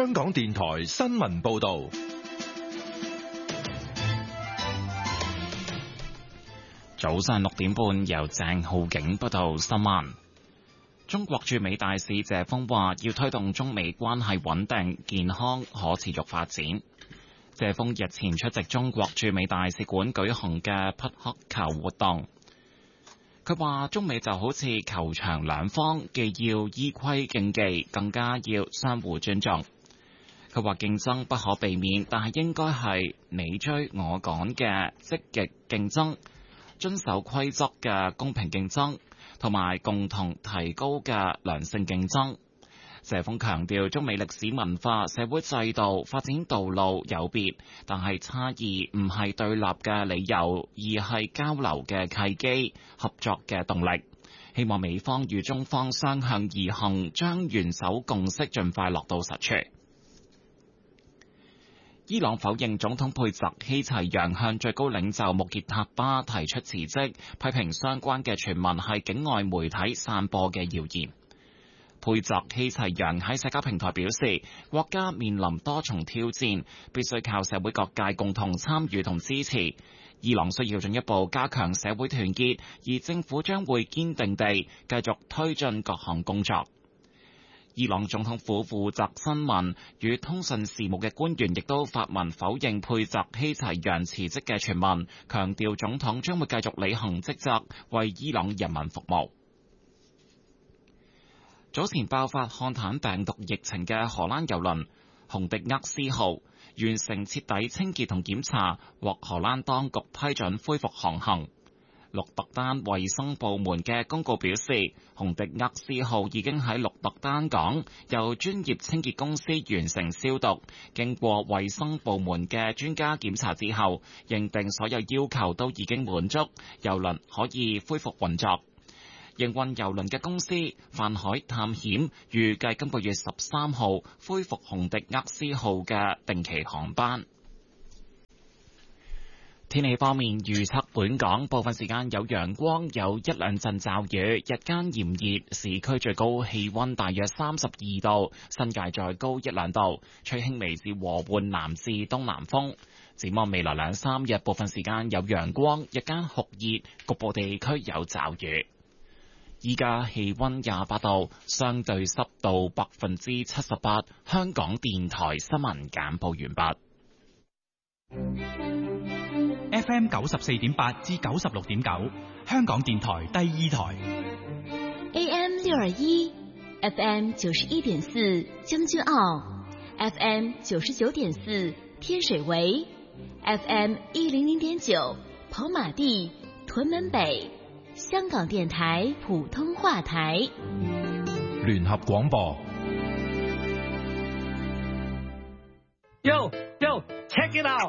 香港電台新聞報道。 早上6點半，由鄭浩景報道新聞。中國駐美大使謝鋒話，要推動中美關係穩定、健康、可持續發展。謝鋒日前出席中國駐美大使館舉行嘅匹克球活動，佢話中美就好似球場兩方，既要依規競技，更加要相互尊重。佢話競爭不可避免，但係應該係你追我趕嘅積極競爭，遵守規則嘅公平競爭，同埋共同提高嘅良性競爭。謝鋒強調，中美歷史文化、社會制度、發展道路有別，但係差異唔係對立嘅理由，而係交流嘅契機、合作嘅動力。希望美方與中方相向而行，將元首共識盡快落到實處。伊朗否認總統佩澤希齊揚向最高領袖穆傑塔巴提出辭職，批評相關嘅傳聞係境外媒體散播嘅謠言。佩澤希齊揚喺社交平台表示，國家面臨多重挑戰，必須靠社會各界共同參與同支持。伊朗需要進一步加強社會團結，而政府將會堅定地繼續推進各項工作。伊朗總統府負責新聞與通訊事務嘅官員亦都發文否認佩澤希齊揚辭職嘅傳聞，強調總統將會繼續履行職責，為伊朗人民服務。早前爆發漢坦病毒疫情嘅荷蘭郵輪洪迪厄斯號完成徹底清潔同檢查，獲荷蘭當局批准恢復航行。鹿特丹衛生部門嘅公告表示，洪迪厄斯號已經喺鹿特丹港由專業清潔公司完成消毒，經過衛生部門嘅專家檢查之後，認定所有要求都已經滿足，郵輪可以恢復運作。營運郵輪嘅公司泛海探險預計今個月13號恢復洪迪厄斯號嘅定期航班。天氣方面，預測本港部分時間有陽光，有一兩陣驟雨，日間炎熱，市區最高氣溫大約32度，新界再高一兩度，吹輕微至和緩南至東南風。展望未來2-3日，部分時間有陽光，日間酷熱，局部地區有驟雨。依家氣溫28度，相對濕度78%。香港電台新聞簡報完畢。 FM 94.8至96.9，香港電台第二台。 AM 621 FM 91.4將軍澳 FM 99.4天水圍 FM 100.9跑馬地屯門北，香港電台普通話台。 聯合廣播。 Yo, check it out!